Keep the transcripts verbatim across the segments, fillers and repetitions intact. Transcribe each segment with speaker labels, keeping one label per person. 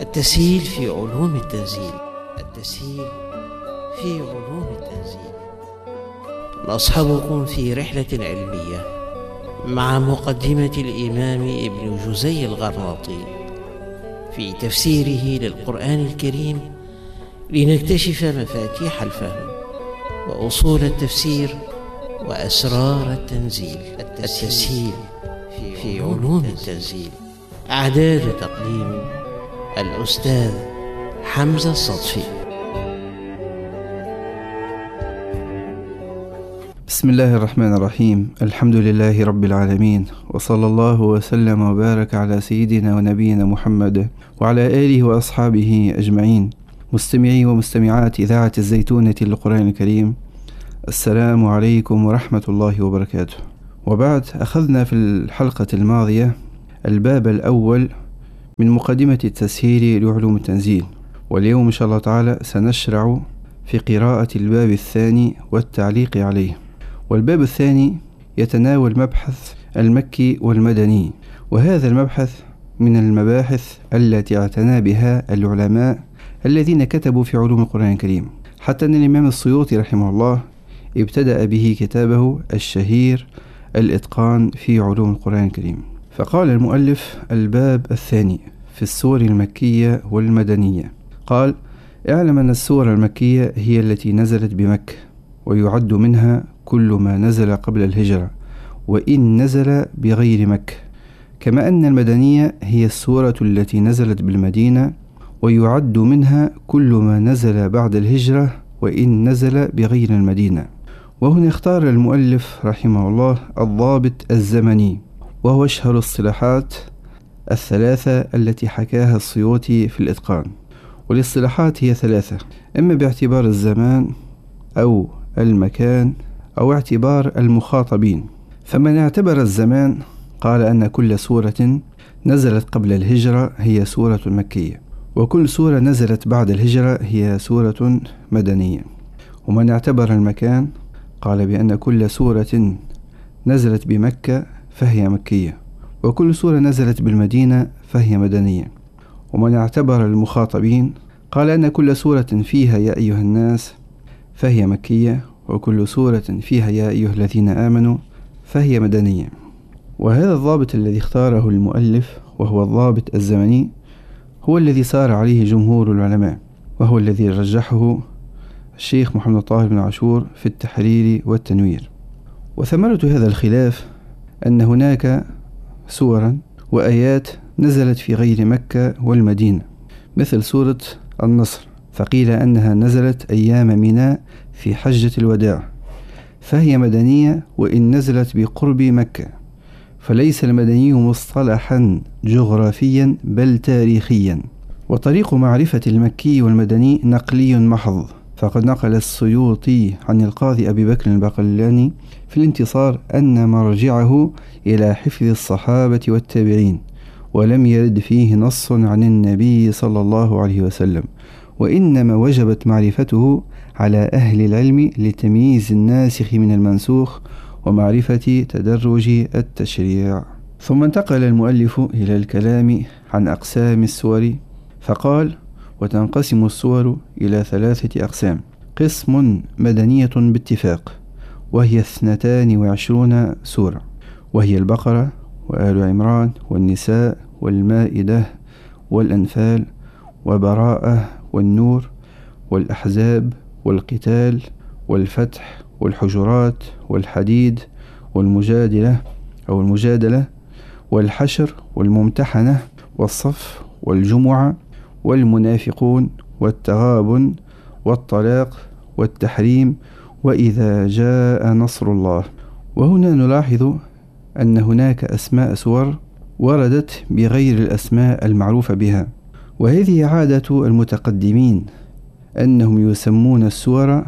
Speaker 1: التسهيل في علوم التنزيل. التسهيل في علوم التنزيل. نصحبكم في رحلة علمية مع مقدمة الإمام ابن جزي الغرناطي في تفسيره للقرآن الكريم، لنكتشف مفاتيح الفهم وأصول التفسير وأسرار التنزيل. التسهيل في علوم التنزيل. إعداد تقديم الأستاذ حمزة الصدفي.
Speaker 2: بسم الله الرحمن الرحيم. الحمد لله رب العالمين، وصلى الله وسلم وبارك على سيدنا ونبينا محمد وعلى آله وأصحابه أجمعين. مستمعي ومستمعات إذاعة الزيتونة للقرآن الكريم، السلام عليكم ورحمة الله وبركاته. وبعد، أخذنا في الحلقة الماضية الباب الأول من مقدمة التسهيل لعلوم التنزيل، واليوم إن شاء الله تعالى سنشرع في قراءة الباب الثاني والتعليق عليه. والباب الثاني يتناول مبحث المكي والمدني، وهذا المبحث من المباحث التي اعتنى بها العلماء الذين كتبوا في علوم القرآن الكريم، حتى أن الإمام السيوطي رحمه الله ابتدأ به كتابه الشهير الإتقان في علوم القرآن الكريم. فقال المؤلف: الباب الثاني في السور المكية والمدنية. قال: اعلم أن السور المكية هي التي نزلت بمكة، ويعد منها كل ما نزل قبل الهجرة وإن نزل بغير مكة، كما أن المدنية هي السورة التي نزلت بالمدينة، ويعد منها كل ما نزل بعد الهجرة وإن نزل بغير المدينة. وهنا اختار المؤلف رحمه الله الضابط الزمني، وهو أشهر الصلاحات الثلاثة التي حكاها السيوطي في الإتقان. والاصطلاحات هي ثلاثة: إما باعتبار الزمان أو المكان أو اعتبار المخاطبين. فمن اعتبر الزمان قال أن كل سورة نزلت قبل الهجرة هي سورة مكية، وكل سورة نزلت بعد الهجرة هي سورة مدنية. ومن اعتبر المكان قال بأن كل سورة نزلت بمكة فهي مكية، وكل سورة نزلت بالمدينة فهي مدنية. ومن اعتبر المخاطبين قال أن كل سورة فيها يا أيها الناس فهي مكية، وكل سورة فيها يا أيها الذين آمنوا فهي مدنية. وهذا الضابط الذي اختاره المؤلف، وهو الضابط الزمني، هو الذي سار عليه جمهور العلماء، وهو الذي رجحه الشيخ محمد طاهر بن عاشور في التحرير والتنوير. وثمرة هذا الخلاف أن هناك سورا وآيات نزلت في غير مكة والمدينة، مثل سورة النصر، فقيل أنها نزلت أيام منى في حجة الوداع، فهي مدنية وإن نزلت بقرب مكة، فليس المدني مصطلحا جغرافيا بل تاريخيا. وطريق معرفة المكي والمدني نقلي محض، فقد نقل السيوطي عن القاضي أبي بكر الباقلاني في الانتصار أن مرجعه إلى حفظ الصحابة والتابعين، ولم يرد فيه نص عن النبي صلى الله عليه وسلم، وإنما وجبت معرفته على أهل العلم لتمييز الناسخ من المنسوخ ومعرفة تدرج التشريع. ثم انتقل المؤلف إلى الكلام عن أقسام السور، فقال: وتنقسم السور إلى ثلاثة أقسام: قسم مدنية باتفاق، وهي اثنتان وعشرون سورة، وهي البقرة وآل عمران والنساء والمائدة والأنفال وبراءة والنور والأحزاب والقتال والفتح والحجرات والحديد والمجادلة أو المجادلة والحشر والممتحنة والصف والجمعة والمنافقون والتغابن والطلاق والتحريم وإذا جاء نصر الله. وهنا نلاحظ أن هناك أسماء سور وردت بغير الأسماء المعروفة بها، وهذه عادة المتقدمين أنهم يسمون السور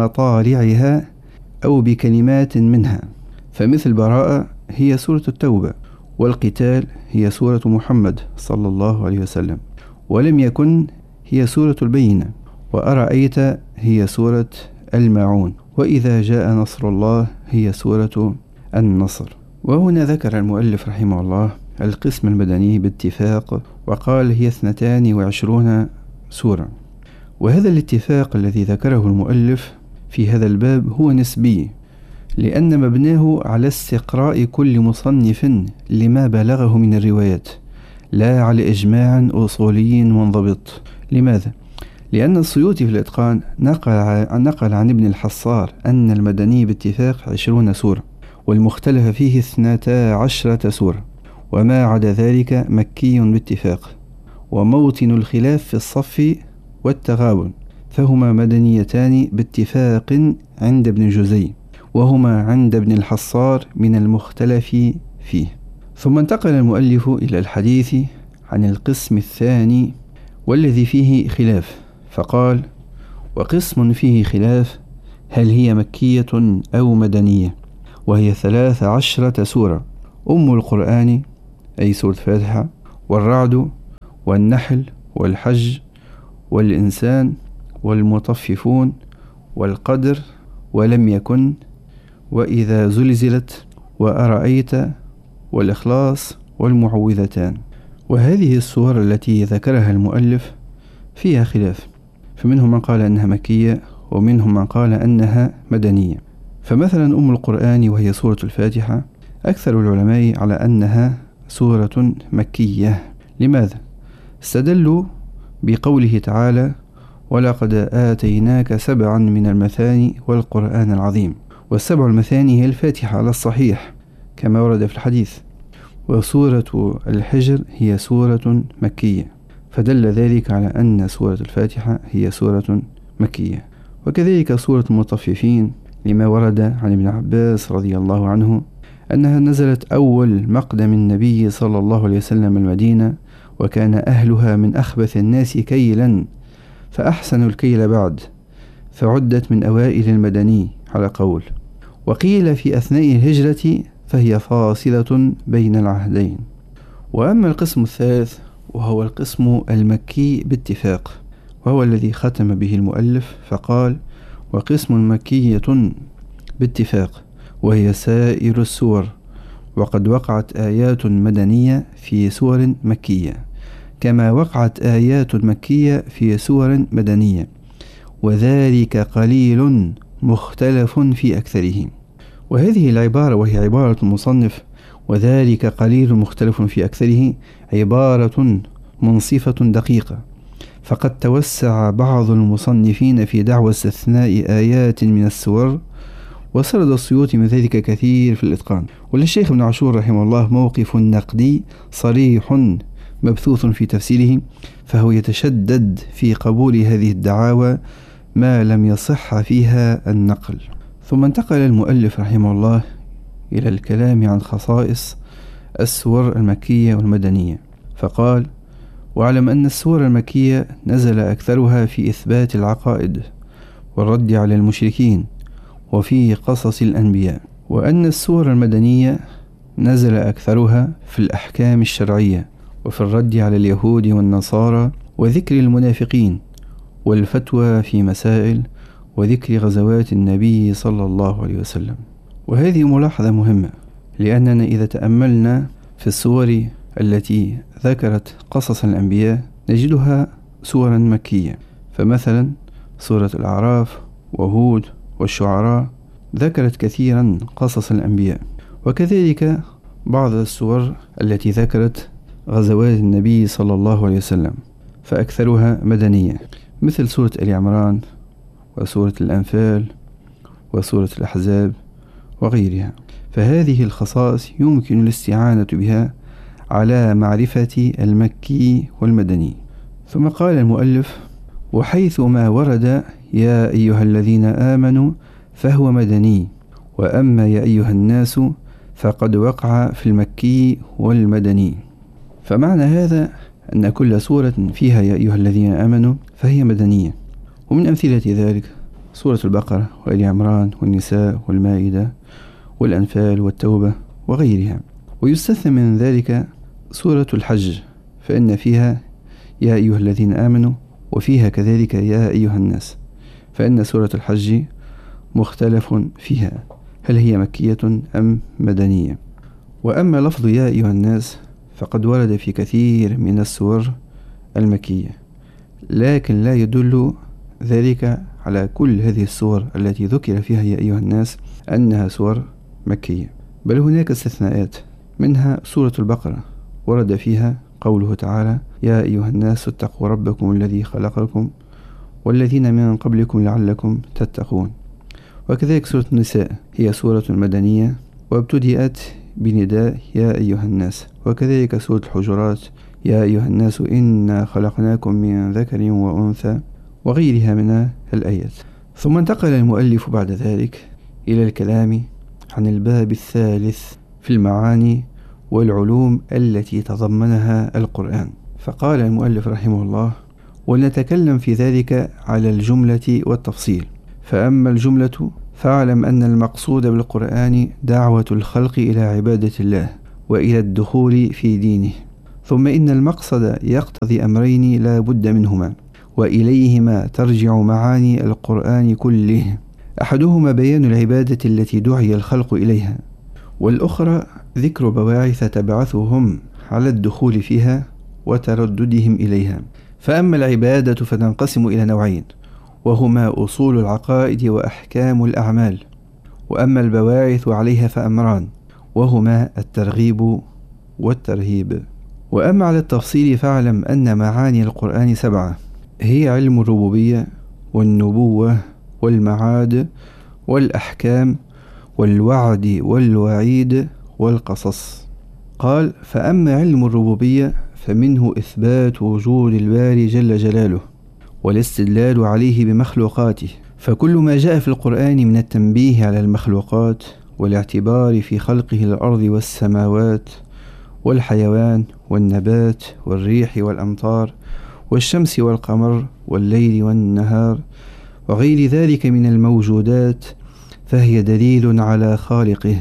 Speaker 2: بمطالعها أو بكلمات منها، فمثل براءة هي سورة التوبة، والقتال هي سورة محمد صلى الله عليه وسلم، ولم يكن هي سورة البينة، وأرأيت هي سورة الماعون، وإذا جاء نصر الله هي سورة النصر. وهنا ذكر المؤلف رحمه الله القسم المدني باتفاق، وقال هي اثنتان وعشرون سورة. وهذا الاتفاق الذي ذكره المؤلف في هذا الباب هو نسبي، لأن مبناه على استقراء كل مصنف لما بلغه من الروايات، لا على إجماع أصولي منضبط. لماذا؟ لأن السيوطي في الإتقان نقل, نقل عن ابن الحصار أن المدني باتفاق عشرون سورة، والمختلف فيه اثنتا عشرة سورة، وما عدا ذلك مكي باتفاق. وموطن الخلاف في الصف والتغابن، فهما مدنيتان باتفاق عند ابن جزي، وهما عند ابن الحصار من المختلف فيه. ثم انتقل المؤلف إلى الحديث عن القسم الثاني والذي فيه خلاف، فقال: وقسم فيه خلاف هل هي مكية أو مدنية، وهي ثلاث عشرة سورة: أم القرآن أي سورة الفاتحة، والرعد، والنحل، والحج، والإنسان، والمطففون، والقدر، ولم يكن، وإذا زلزلت، وأرأيت، والإخلاص، والمعوذتان. وهذه السور التي ذكرها المؤلف فيها خلاف، فمنهم من قال أنها مكية، ومنهم من قال أنها مدنية. فمثلا أم القرآن وهي سورة الفاتحة أكثر العلماء على أنها سورة مكية. لماذا؟ استدلوا بقوله تعالى: ولقد آتيناك سبعا من المثاني والقرآن العظيم. والسبع المثاني هي الفاتحة على الصحيح كما ورد في الحديث. وسورة الحجر هي سورة مكية، فدل ذلك على أن سورة الفاتحة هي سورة مكية. وكذلك سورة المطففين لما ورد عن ابن عباس رضي الله عنه أنها نزلت أول مقدم النبي صلى الله عليه وسلم المدينة، وكان أهلها من أخبث الناس كيلا فأحسنوا الكيل بعد، فعدت من أوائل المدني على قول. وقيل في أثناء الهجرة فهي فاصلة بين العهدين. وأما القسم الثالث وهو القسم المكي باتفاق، وهو الذي ختم به المؤلف فقال: وقسم مكية باتفاق، وهي سائر السور، وقد وقعت آيات مدنية في سور مكية، كما وقعت آيات مكية في سور مدنية، وذلك قليل مختلف في أكثره. وهذه العبارة وهي عبارة المصنف وذلك قليل مختلف في أكثره عبارة منصفة دقيقة، فقد توسع بعض المصنفين في دعوى استثناء آيات من السور، وسرد السيوطي من ذلك كثير في الإتقان. وللشيخ ابن عاشور رحمه الله موقف نقدي صريح مبثوث في تفسيره، فهو يتشدد في قبول هذه الدعاوى ما لم يصح فيها النقل. ثم انتقل المؤلف رحمه الله إلى الكلام عن خصائص السور المكية والمدنية، فقال: واعلم أن السور المكية نزل أكثرها في إثبات العقائد والرد على المشركين وفي قصص الأنبياء، وأن السور المدنية نزل أكثرها في الأحكام الشرعية وفي الرد على اليهود والنصارى وذكر المنافقين والفتوى في مسائل وذكر غزوات النبي صلى الله عليه وسلم. وهذه ملاحظة مهمة، لأننا إذا تأملنا في السور التي ذكرت قصص الأنبياء نجدها سورا مكية. فمثلا سورة الأعراف وهود والشعراء ذكرت كثيرا قصص الأنبياء، وكذلك بعض السور التي ذكرت غزوات النبي صلى الله عليه وسلم فأكثرها مدنية، مثل سورة آل عمران وسورة الأنفال وسورة الأحزاب وغيرها. فهذه الخصائص يمكن الاستعانة بها على معرفة المكي والمدني. ثم قال المؤلف: وحيث ما ورد يا أيها الذين آمنوا فهو مدني، وأما يا أيها الناس فقد وقع في المكي والمدني. فمعنى هذا أن كل سورة فيها يا أيها الذين آمنوا فهي مدنية. ومن أمثلة ذلك سورة البقرة وآل عمران والنساء والمائدة والأنفال والتوبة وغيرها. ويستثنى من ذلك سورة الحج، فإن فيها يا أيها الذين آمنوا وفيها كذلك يا أيها الناس، فإن سورة الحج مختلف فيها هل هي مكية أم مدنية. وأما لفظ يا أيها الناس فقد ورد في كثير من السور المكية، لكن لا يدل ذلك على كل هذه السور التي ذكر فيها يا أيها الناس أنها سور مكية، بل هناك استثناءات، منها سورة البقرة ورد فيها قوله تعالى: يا أيها الناس اتقوا ربكم الذي خلقكم والذين من قبلكم لعلكم تتقون. وكذلك سورة النساء هي سورة مدنية وابتدأت بنداء يا أيها الناس. وكذلك سورة الحجرات: يا أيها الناس إنا خلقناكم من ذكر وأنثى، وغيرها من الآيات. ثم انتقل المؤلف بعد ذلك إلى الكلام عن الباب الثالث في المعاني والعلوم التي تضمنها القرآن، فقال المؤلف رحمه الله: ولنتكلم في ذلك على الجملة والتفصيل. فأما الجملة فاعلم أن المقصود بالقرآن دعوة الخلق إلى عبادة الله وإلى الدخول في دينه، ثم إن المقصد يقتضي أمرين لا بد منهما، وإليهما ترجع معاني القرآن كله: أحدهما بيان العبادة التي دعي الخلق إليها، والأخرى ذكر بواعث تبعثهم على الدخول فيها وترددهم إليها. فأما العبادة فتنقسم إلى نوعين، وهما أصول العقائد وأحكام الأعمال، وأما البواعث عليها فأمران، وهما الترغيب والترهيب. وأما على التفصيل فاعلم أن معاني القرآن سبعة، هي علم الربوبية والنبوة والمعاد والأحكام والوعد والوعيد والقصص. قال: فأما علم الربوبية فمنه إثبات وجود الباري جل جلاله والاستدلال عليه بمخلوقاته، فكل ما جاء في القرآن من التنبيه على المخلوقات والاعتبار في خلقه الأرض والسماوات والحيوان والنبات والريح والأمطار والشمس والقمر والليل والنهار وغير ذلك من الموجودات، فهي دليل على خالقه.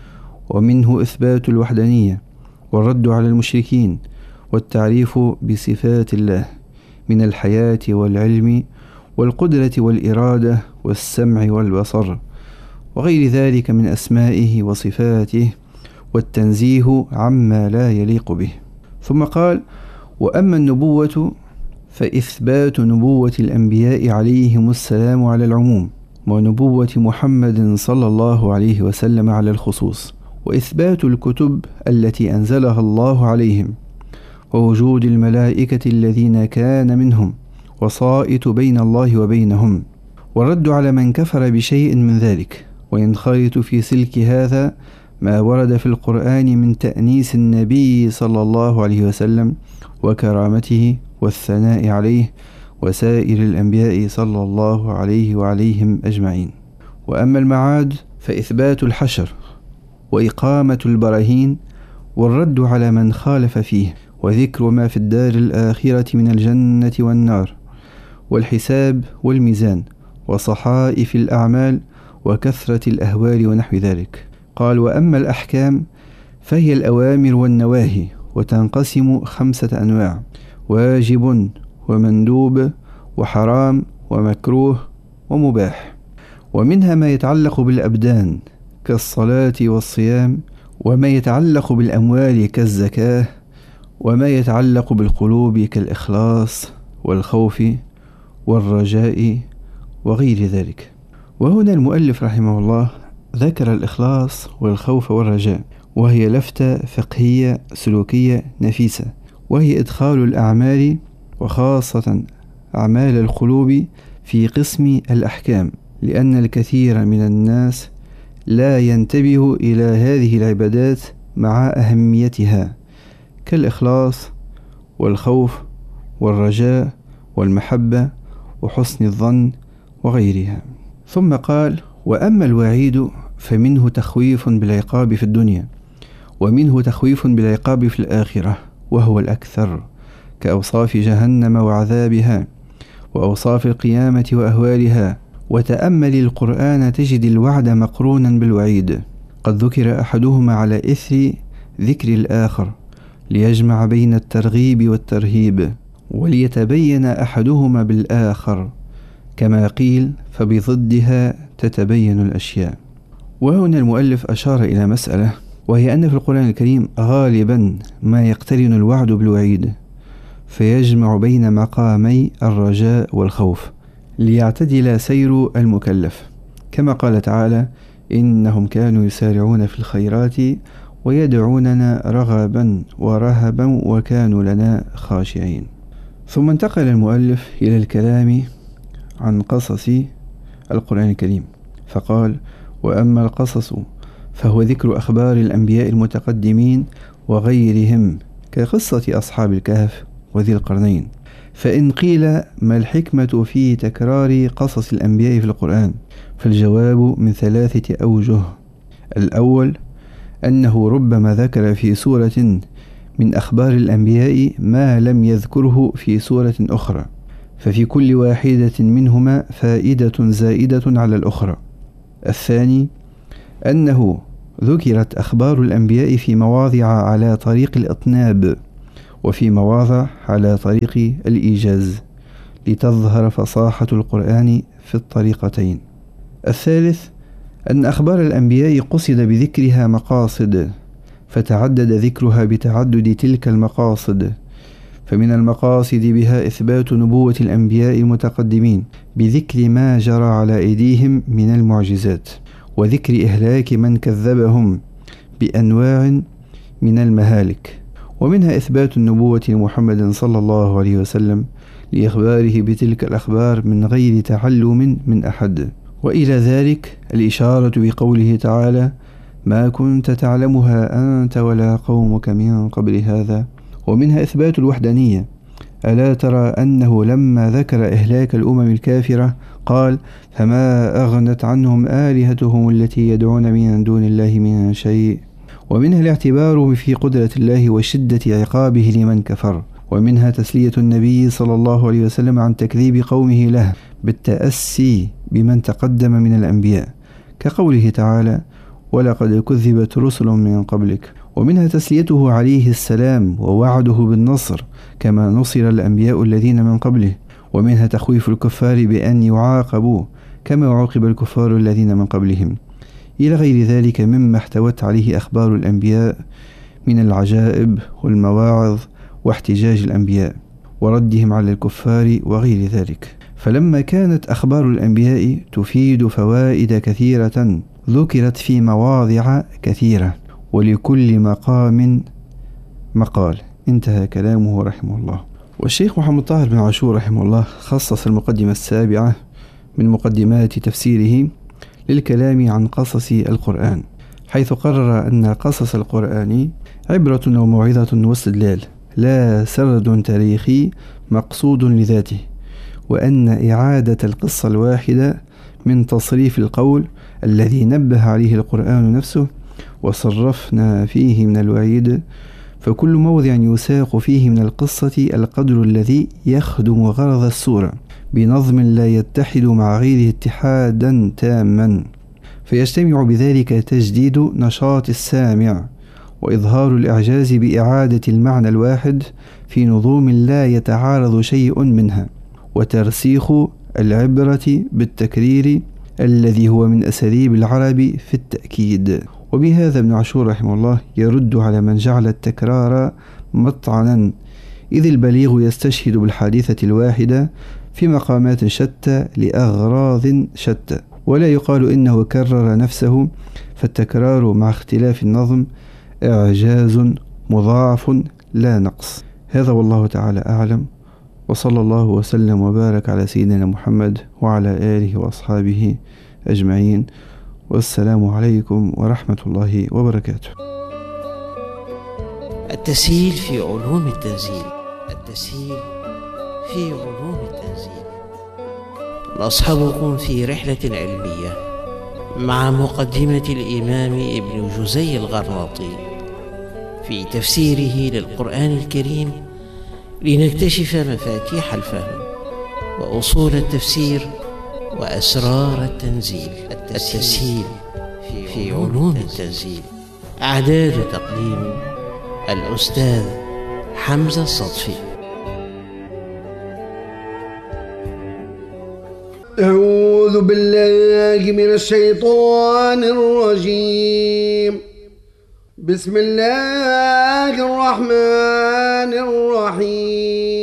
Speaker 2: ومنه إثبات الوحدانية والرد على المشركين والتعريف بصفات الله من الحياة والعلم والقدرة والإرادة والسمع والبصر وغير ذلك من أسمائه وصفاته، والتنزيه عما لا يليق به. ثم قال: وأما النبوة فإثبات نبوة الأنبياء عليهم السلام على العموم، ونبوة محمد صلى الله عليه وسلم على الخصوص، وإثبات الكتب التي أنزلها الله عليهم، ووجود الملائكة الذين كان منهم وصائت بين الله وبينهم، والرد على من كفر بشيء من ذلك. وينخرط في سلك هذا ما ورد في القرآن من تأنيس النبي صلى الله عليه وسلم وكرامته والثناء عليه وسائر الأنبياء صلى الله عليه وعليهم أجمعين. وأما المعاد فإثبات الحشر وإقامة البراهين والرد على من خالف فيه، وذكر ما في الدار الآخرة من الجنة والنار والحساب والميزان وصحائف الأعمال وكثرة الأهوال ونحو ذلك. قال: وأما الأحكام فهي الأوامر والنواهي، وتنقسم خمسة أنواع: واجب ومندوب وحرام ومكروه ومباح. ومنها ما يتعلق بالأبدان كالصلاة والصيام، وما يتعلق بالأموال كالزكاة، وما يتعلق بالقلوب كالإخلاص والخوف والرجاء وغير ذلك. وهنا المؤلف رحمه الله ذكر الإخلاص والخوف والرجاء، وهي لفتة فقهية سلوكية نفيسة، وهي إدخال الأعمال وخاصة أعمال القلوب في قسم الأحكام، لأن الكثير من الناس لا ينتبه إلى هذه العبادات مع أهميتها، كالإخلاص والخوف والرجاء والمحبة وحسن الظن وغيرها. ثم قال: وأما الوعيد فمنه تخويف بالعقاب في الدنيا، ومنه تخويف بالعقاب في الآخرة، وهو الأكثر، كأوصاف جهنم وعذابها وأوصاف القيامة وأهوالها. وتأمل القرآن تجد الوعد مقرونا بالوعيد، قد ذكر أحدهما على إثر ذكر الآخر ليجمع بين الترغيب والترهيب، وليتبين أحدهما بالآخر، كما قيل: فبضدها تتبين الأشياء. وهنا المؤلف أشار إلى مسألة وهي أن في القرآن الكريم غالبا ما يقترن الوعد بالوعيد، فيجمع بين مقامي الرجاء والخوف ليعتدل سير المكلف، كما قال تعالى: إنهم كانوا يسارعون في الخيرات ويدعوننا رغبا ورهبا وكانوا لنا خاشعين. ثم انتقل المؤلف إلى الكلام عن قصص القرآن الكريم، فقال: وأما القصص فهو ذكر أخبار الأنبياء المتقدمين وغيرهم كقصة أصحاب الكهف وذي القرنين. فإن قيل ما الحكمة في تكرار قصص الأنبياء في القرآن؟ فالجواب من ثلاثة أوجه. الأول أنه ربما ذكر في سورة من أخبار الأنبياء ما لم يذكره في سورة أخرى، ففي كل واحدة منهما فائدة زائدة على الأخرى. الثاني أنه ذكرت أخبار الأنبياء في مواضع على طريق الإطناب، وفي مواضع على طريق الإيجاز، لتظهر فصاحة القرآن في الطريقتين. الثالث أن أخبار الأنبياء قصد بذكرها مقاصد، فتعدد ذكرها بتعدد تلك المقاصد، فمن المقاصد بها إثبات نبوة الأنبياء المتقدمين بذكر ما جرى على أيديهم من المعجزات، وذكر إهلاك من كذبهم بأنواع من المهالك، ومنها إثبات النبوة لمحمد صلى الله عليه وسلم لإخباره بتلك الأخبار من غير تعلم من أحد. وإلى ذلك الإشارة بقوله تعالى: ما كنت تعلمها أنت ولا قومك من قبل هذا. ومنها إثبات الوحدانية، ألا ترى أنه لما ذكر إهلاك الأمم الكافرة قال: فما أغنت عنهم آلهتهم التي يدعون من دون الله من شيء. ومنها الاعتبار في قدرة الله وشدة عقابه لمن كفر. ومنها تسلية النبي صلى الله عليه وسلم عن تكذيب قومه له بالتأسي بمن تقدم من الأنبياء، كقوله تعالى: ولقد كذبت رسل من قبلك. ومنها تسليته عليه السلام ووعده بالنصر كما نصر الأنبياء الذين من قبله. ومنها تخويف الكفار بأن يعاقبوا كما عوقب الكفار الذين من قبلهم، إلى غير ذلك مما احتوت عليه أخبار الأنبياء من العجائب والمواعظ واحتجاج الأنبياء وردهم على الكفار وغير ذلك. فلما كانت أخبار الأنبياء تفيد فوائد كثيرة ذكرت في مواضع كثيرة، ولكل مقام مقال. انتهى كلامه رحمه الله. والشيخ محمد طاهر بن عاشور رحمه الله خصص المقدمة السابعة من مقدمات تفسيره للكلام عن قصص القرآن، حيث قرر أن قصص القرآن عبرة وموعظة واستدلال، لا سرد تاريخي مقصود لذاته، وأن إعادة القصة الواحدة من تصريف القول الذي نبه عليه القرآن نفسه وصرفنا فيه من الوعيد، فكل موضع يساق فيه من القصة القدر الذي يخدم غرض السورة بنظم لا يتحد مع غيره اتحادا تاما، فيجتمع بذلك تجديد نشاط السامع وإظهار الإعجاز بإعادة المعنى الواحد في نظوم لا يتعارض شيء منها، وترسيخ العبرة بالتكرير الذي هو من أساليب العرب في التأكيد. وبهذا ابن عاشور رحمه الله يرد على من جعل التكرار مطعنا، إذ البليغ يستشهد بالحادثة الواحدة في مقامات شتى لأغراض شتى، ولا يقال إنه كرر نفسه، فالتكرار مع اختلاف النظم إعجاز مضاعف لا نقص. هذا والله تعالى أعلم، وصلى الله وسلم وبارك على سيدنا محمد وعلى آله وأصحابه أجمعين، والسلام عليكم ورحمة الله وبركاته.
Speaker 1: التسهيل في علوم التنزيل. التسهيل في علوم التنزيل. نصحبكم في رحلة علمية مع مقدمة الإمام ابن جزي الغرناطي في تفسيره للقرآن الكريم، لنكتشف مفاتيح الفهم وأصول التفسير وأسرار التنزيل. التسهيل في علوم التنزيل. إعداد تقديم الأستاذ حمزة الصدفي.
Speaker 3: أعوذ بالله من الشيطان الرجيم. بسم الله الرحمن الرحيم